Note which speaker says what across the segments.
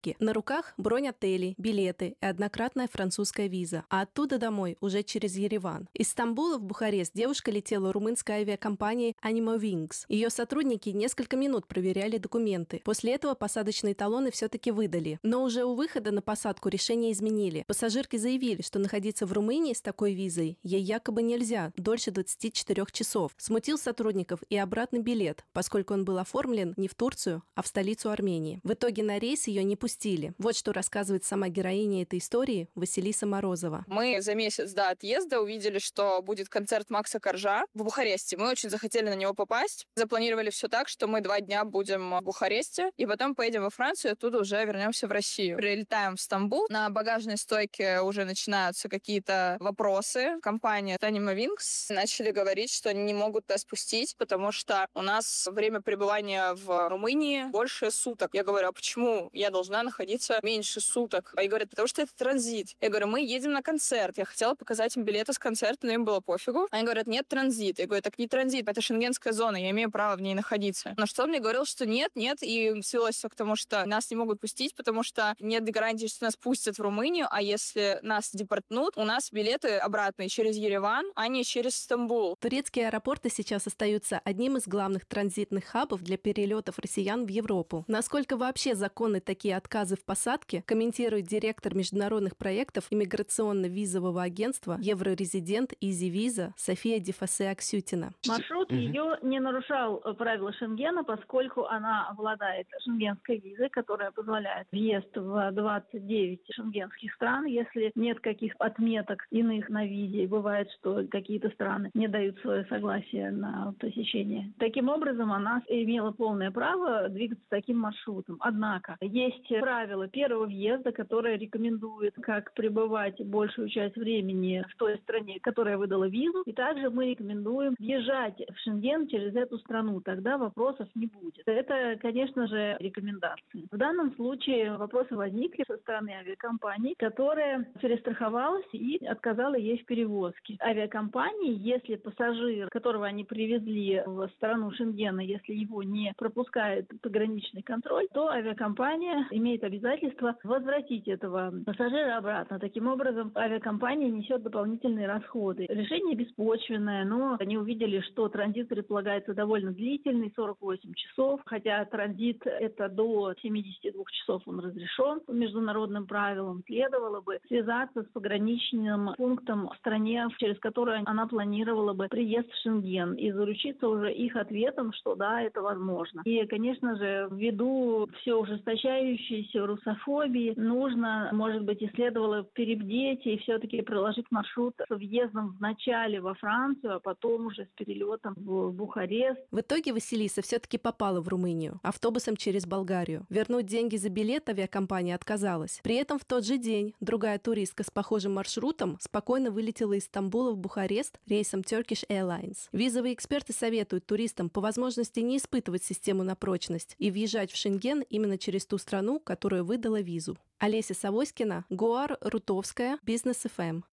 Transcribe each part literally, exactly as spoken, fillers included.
Speaker 1: посадки. На руках бронь отелей, билеты и однократная французская виза, а оттуда домой уже через Ереван. Из Стамбула в Бухарест девушка летела румынской авиакомпанией Animowings. Ее сотрудники несколько минут проверяли документы. После этого посадочные талоны все-таки выдали. Но уже у выхода на посадку решение изменили. Пассажирки заявили, что находиться в Румынии с такой визой ей якобы нельзя дольше двадцати четырёх часов. Смутил сотрудников и обратный билет, поскольку он был оформлен не в Турцию, а в столицу Армении. В итоге на рейс ее не пустили. Вот что рассказывает сама героиня этой истории Василиса Морозова.
Speaker 2: Мы за месяц до отъезда увидели, что будет концерт Макса Коржа в Бухаресте. Мы очень захотели на него попасть. Запланировали все так, что мы два дня будем в Бухаресте, и потом поедем во Францию, оттуда уже вернемся в Россию. Прилетаем в Стамбул. На багажной стойке уже начинаются какие-то вопросы. Компания Animowings начали говорить, что они не могут нас пустить, потому что у нас время пребывания в Румынии больше суток. Я говорю, а почему я должна находиться меньше суток? Они говорят, потому что это транзит. Я говорю, мы едем на концерт. Я хотела показать им билеты с концерта, но им было пофигу. Они говорят, нет, транзит. Я говорю, так не транзит, это шенгенская зона, я имею право в ней находиться. На что он мне говорил, что нет, нет, и свелось все к тому, что нас не могут пустить, потому что нет гарантии, что нас пустят в Румынию, а если нас депортнут, у нас билеты обратные через Ереван, а не через Стамбул.
Speaker 1: Турецкие аэропорты сейчас остаются одним из главных транзитных хабов для перелетов россиян в Европу. Насколько вообще законны такие отказы в посадке, комментирует директор международных проектов иммиграционно-визового агентства Еврорезидент Изи Виза София Дефасе Аксютина.
Speaker 3: Маршрут ее не нарушал правила Шенгена, поскольку она обладает шенгенской визой, которая позволяет въезд в двадцать девять шенгенских стран, если нет каких-то отметок иных на визе. Бывает, что какие-то страны не дают свое согласие на посещение. Таким образом, она имела полное право двигаться таким маршрутом. Однако, есть правила первого въезда, которые рекомендуют, как пребывать большую часть времени в той стране, которая выдала визу. И также мы рекомендуем въезжать в Шенген через эту страну. Тогда вопросов не будет. Это, конечно же, рекомендации. В данном случае вопросы возникли со стороны авиакомпании, которая перестраховалась и отказала ей в перевозке. Авиакомпании, если пассажир, которого они привезли в страну Шенгена, если его не пропускает пограничный контроль, то авиакомпания имеет обязательство возвратить этого пассажира обратно. Таким образом, авиакомпания несет дополнительные расходы. Решение беспочвенное, но они увидели, что транзит предполагается довольно длительный, сорок восемь часов, хотя транзит это до семидесяти двух часов он разрешен по международным правилам. Следовало бы связаться с пограничным пунктом в стране, через которую она планировала бы приезд в Шенген, и заручиться уже их ответом, что да, это возможно. И, конечно же, ввиду все ужесточающейся русофобии, нужно, может быть, и следовало перебдеть и все-таки проложить маршрут с въездом вначале во Францию, а потом уже с перелетом в Бухарест.
Speaker 1: В итоге Василиса все-таки попала в Румынию автобусом через Болгарию. Вернуть деньги за билет авиакомпания отказалась. При этом в тот же день другая туристка с похожим маршрутом спокойно вылетела из Стамбула в Бухарест рейсом Turkish Airlines. Визовые эксперты советуют туристам по возможности не испытывать систему на прочность и въезжать в Шенген именно через ту страну, которая выдала визу. Олеся Савоськина, Гоар Рутовская, Бизнес эф эм.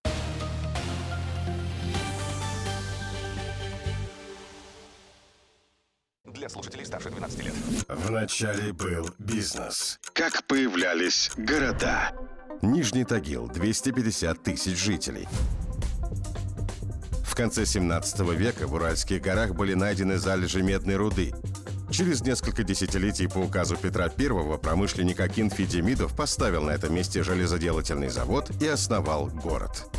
Speaker 4: Для слушателей старше двенадцати лет.
Speaker 5: Вначале был бизнес. Как появлялись города. Нижний Тагил, двести пятьдесят тысяч жителей. В конце семнадцатого века в Уральских горах были найдены залежи медной руды. Через несколько десятилетий по указу Петра Первого промышленник Акинфий Демидов поставил на этом месте железоделательный завод и основал город.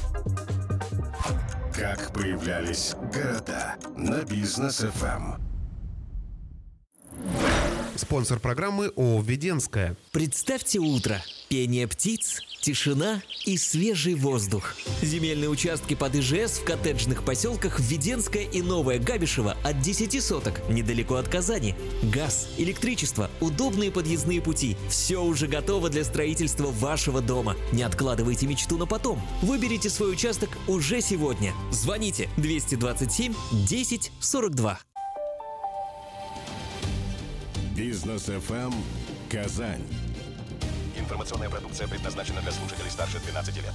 Speaker 5: Как появлялись города на Бизнес эф эм.
Speaker 6: Спонсор программы ООО «Веденская».
Speaker 7: Представьте утро. Пение птиц, тишина и свежий воздух. Земельные участки под ИЖС в коттеджных поселках Веденская и Новая Габишева от десяти соток, недалеко от Казани. Газ, электричество, удобные подъездные пути. Все уже готово для строительства вашего дома. Не откладывайте мечту на потом. Выберите свой участок уже сегодня. Звоните двести двадцать семь десять сорок два.
Speaker 5: Бизнес эф эм Казань.
Speaker 4: Информационная продукция предназначена для слушателей старше двенадцати лет.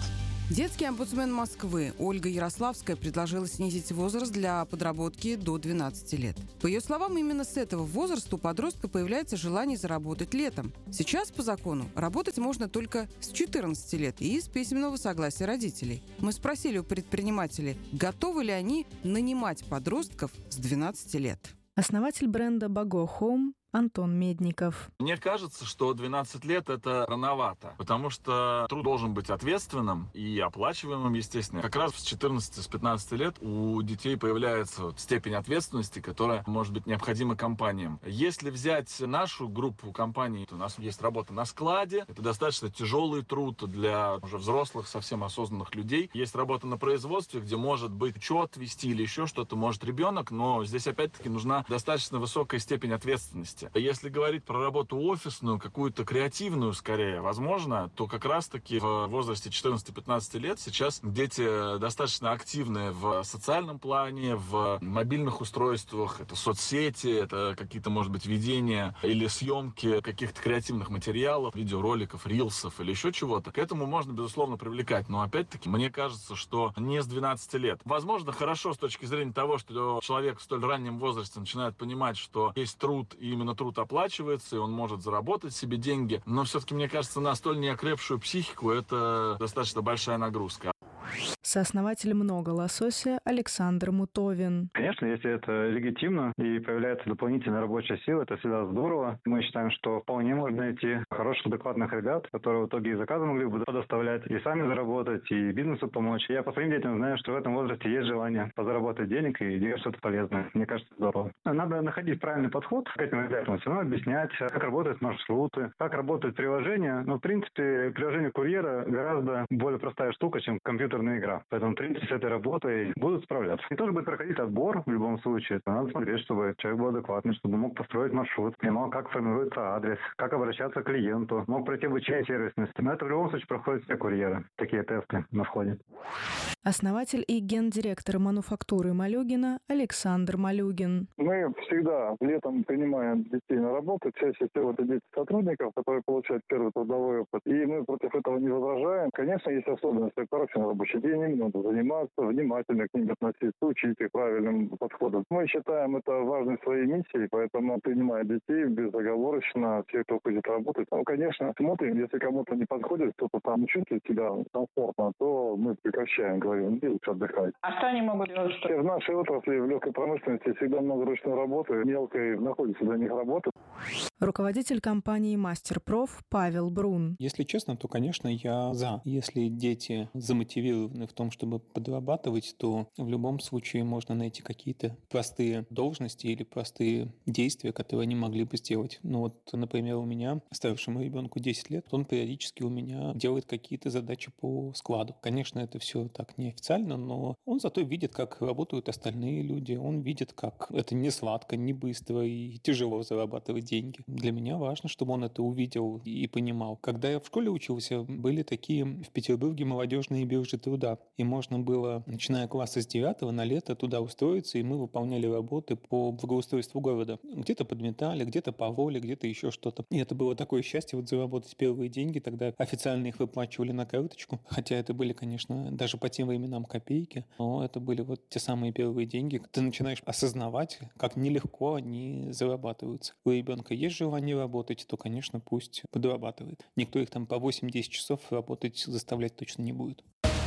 Speaker 8: Детский омбудсмен Москвы Ольга Ярославская предложила снизить возраст для подработки до двенадцати лет. По ее словам, именно с этого возраста у подростка появляется желание заработать летом. Сейчас по закону работать можно только с четырнадцати лет и с письменного согласия родителей. Мы спросили у предпринимателей, готовы ли они нанимать подростков с двенадцати лет.
Speaker 1: Основатель бренда Bago Home Антон Медников.
Speaker 9: Мне кажется, что двенадцать лет — это рановато, потому что труд должен быть ответственным и оплачиваемым, естественно. Как раз с четырнадцати, с пятнадцати лет у детей появляется вот степень ответственности, которая может быть необходима компаниям. Если взять нашу группу компаний, то у нас есть работа на складе. Это достаточно тяжелый труд для уже взрослых, совсем осознанных людей. Есть работа на производстве, где может быть учет вести или еще что-то может ребенок, но здесь опять-таки нужна достаточно высокая степень ответственности. Если говорить про работу офисную, какую-то креативную скорее, возможно, то как раз-таки в возрасте четырнадцати-пятнадцати лет сейчас дети достаточно активны в социальном плане, в мобильных устройствах, это соцсети, это какие-то, может быть, ведения или съемки каких-то креативных материалов, видеороликов, рилсов или еще чего-то. К этому можно, безусловно, привлекать, но опять-таки мне кажется, что не с двенадцати лет. Возможно, хорошо с точки зрения того, что человек в столь раннем возрасте начинает понимать, что есть труд, и именно труд оплачивается, и он может заработать себе деньги. Но все-таки, мне кажется, на столь неокрепшую психику это достаточно большая нагрузка.
Speaker 1: Сооснователь «Много лосося» Александр Мутовин.
Speaker 10: Конечно, если это легитимно и появляется дополнительная рабочая сила, это всегда здорово. Мы считаем, что вполне можно найти хороших, адекватных ребят, которые в итоге и заказы могли бы предоставлять, и сами заработать, и бизнесу помочь. Я по своим детям знаю, что в этом возрасте есть желание позаработать денег и делать что-то полезное. Мне кажется, здорово. Надо находить правильный подход к этим ребятам, все равно объяснять, как работают маршруты, как работают приложения. Но, в принципе, приложение курьера гораздо более простая штука, чем компьютерная игра. Поэтому, в принципе, с этой работой будут справляться. И тоже будет проходить отбор в любом случае. Но надо смотреть, чтобы человек был адекватный, чтобы мог построить маршрут, понимал, как формируется адрес, как обращаться к клиенту, мог пройти обучение сервисности. Но это в любом случае проходят все курьеры. Такие тесты на входе.
Speaker 1: Основатель и гендиректор мануфактуры Малюгина Александр Малюгин.
Speaker 11: Мы всегда летом принимаем детей на работу. Чаще всего это дети сотрудников, которые получают первый трудовой опыт. И мы против этого не возражаем. Конечно, есть особенности. Короче, рабочий день, им надо заниматься, внимательно к ним относиться, учить их правильным подходом. Мы считаем это важной своей миссией, поэтому, принимая детей, безоговорочно все, кто хочет работать. Ну, конечно, смотрим, если кому-то не подходит, кто-то там не чувствует себя комфортно, то мы прекращаем, говорим, иди лучше отдыхать. А что они могут делать? Что? В нашей отрасли, в легкой промышленности, всегда много ручной работы, мелкой находится для них работа.
Speaker 1: Руководитель компании «Мастерпроф» Павел Брун.
Speaker 12: Если честно, то, конечно, я за. Если дети замотивированы в том, чтобы подрабатывать, то в любом случае можно найти какие-то простые должности или простые действия, которые они могли бы сделать. Ну вот, например, у меня, старшему ребенку десять лет, он периодически у меня делает какие-то задачи по складу. Конечно, это все так неофициально, но он зато видит, как работают остальные люди, он видит, как это не сладко, не быстро и тяжело зарабатывать деньги. Для меня важно, чтобы он это увидел и понимал. Когда я в школе учился, были такие в Петербурге молодежные биржи труда. И можно было, начиная класса с девятого, на лето туда устроиться, и мы выполняли работы по благоустройству города. Где-то подметали, где-то пололи, где-то еще что-то. И это было такое счастье, вот заработать первые деньги. Тогда официально их выплачивали на карточку. Хотя это были, конечно, даже по тем временам копейки. Но это были вот те самые первые деньги. Ты начинаешь осознавать, как нелегко они зарабатываются. У ребенка есть желание работать, то, конечно, пусть подрабатывает. Никто их там по восемь-десять часов работать заставлять точно не будет.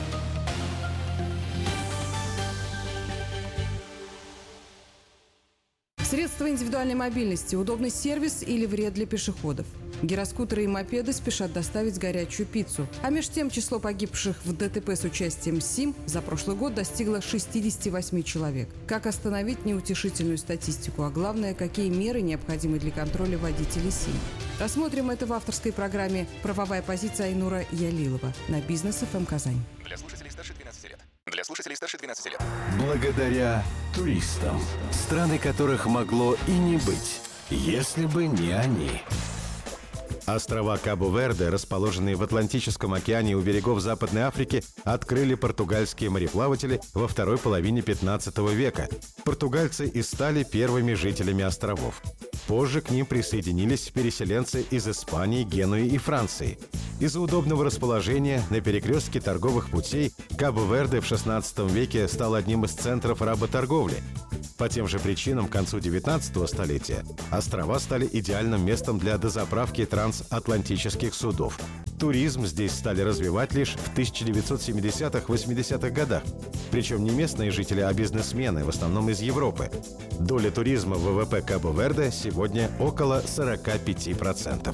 Speaker 8: Средства индивидуальной мобильности, удобный сервис или вред для пешеходов. Гироскутеры и мопеды спешат доставить горячую пиццу. А между тем число погибших в ДТП с участием СИМ за прошлый год достигло шестьдесят восемь человек. Как остановить неутешительную статистику, а главное, какие меры необходимы для контроля водителей СИМ? Рассмотрим это в авторской программе «Правовая позиция» Айнура Ялилова на Бизнес эф эм Казань.
Speaker 4: Для слушателей старше двенадцати лет. Для слушателей старше двенадцати лет.
Speaker 13: Благодаря туристам, страны которых могло и не быть, если бы не они.
Speaker 5: Острова Кабо-Верде, расположенные в Атлантическом океане у берегов Западной Африки, открыли португальские мореплаватели во второй половине пятнадцатого века. Португальцы и стали первыми жителями островов. Позже к ним присоединились переселенцы из Испании, Генуи и Франции. Из-за удобного расположения на перекрестке торговых путей Кабо-Верде в шестнадцатом веке стал одним из центров работорговли. По тем же причинам к концу девятнадцатого столетия острова стали идеальным местом для дозаправки трансатлантических судов. Туризм здесь стали развивать лишь в тысяча девятьсот семидесятых-восьмидесятых годах. Причем не местные жители, а бизнесмены, в основном из Европы. Доля туризма в ВВП Кабо-Верде сегодня около сорок пять процентов.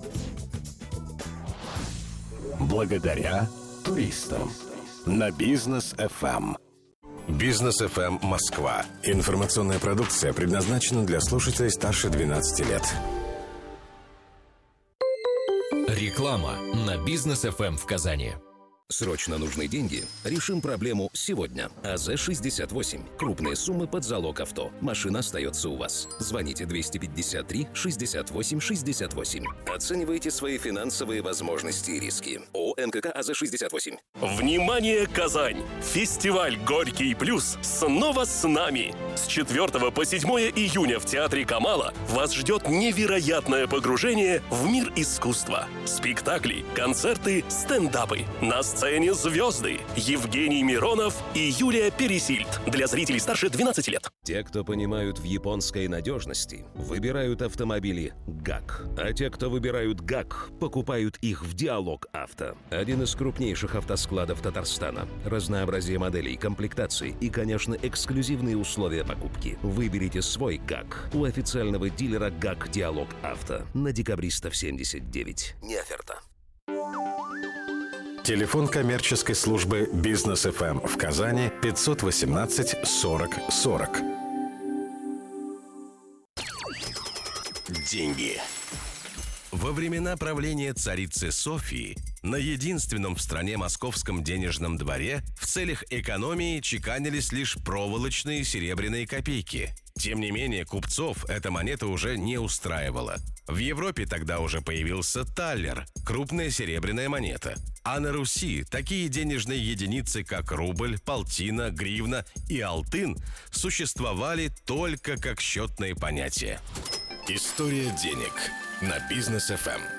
Speaker 13: Благодаря туристам. На Бизнес эф эм.
Speaker 5: Бизнес эф эм Москва.
Speaker 13: Информационная продукция предназначена для слушателей старше двенадцати лет.
Speaker 14: Реклама на Бизнес эф эм в Казани.
Speaker 15: Срочно нужны деньги? Решим проблему сегодня. а зэ шестьдесят восемь. Крупные суммы под залог авто. Машина остается у вас. Звоните двести пятьдесят три шестьдесят восемь шестьдесят восемь. Оценивайте свои финансовые возможности и риски. ООО «эн ка ка а зэ шестьдесят восемь».
Speaker 16: Внимание, Казань! Фестиваль «Горький плюс» снова с нами! С четвёртого по седьмое июня в Театре Камала вас ждет невероятное погружение в мир искусства. Спектакли, концерты, стендапы. На сцене звезды Евгений Миронов и Юлия Пересильд. Для зрителей старше двенадцати лет.
Speaker 15: Те, кто понимают в японской надежности, выбирают автомобили ГАК. А те, кто выбирают ГАК, покупают их в Диалог Авто. Один из крупнейших автоскладов Татарстана. Разнообразие моделей, комплектаций и, конечно, эксклюзивные условия покупки. Выберите свой ГАК у официального дилера ГАК Диалог Авто на Декабристов семьдесят девять. Не оферта.
Speaker 5: Телефон коммерческой службы Бизнес эф эм в Казани пятьсот восемнадцать сорок сорок.
Speaker 13: Деньги. Во времена правления царицы Софии на единственном в стране московском денежном дворе в целях экономии чеканились лишь проволочные серебряные копейки. Тем не менее, купцов эта монета уже не устраивала. В Европе тогда уже появился таллер – крупная серебряная монета. А на Руси такие денежные единицы, как рубль, полтина, гривна и алтын, существовали только как счетные понятия. История денег на Бизнес эф эм.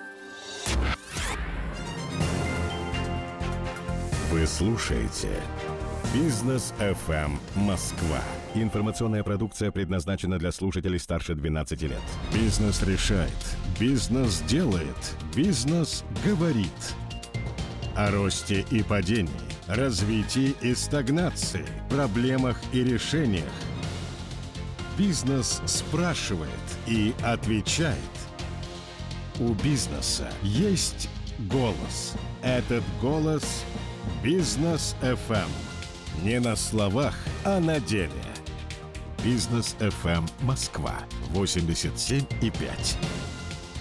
Speaker 5: Вы слушаете Бизнес эф эм Москва. Информационная продукция предназначена для слушателей старше двенадцати лет. Бизнес решает. Бизнес делает. Бизнес говорит. О росте и падении, развитии и стагнации, проблемах и решениях. Бизнес спрашивает и отвечает. У бизнеса есть голос. Этот голос – Бизнес эф эм. Не на словах, а на деле. Бизнес эф эм Москва восемьдесят семь и пять.